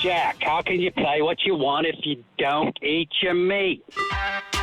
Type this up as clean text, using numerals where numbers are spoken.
Jack, how can you play what you want if you don't eat your meat?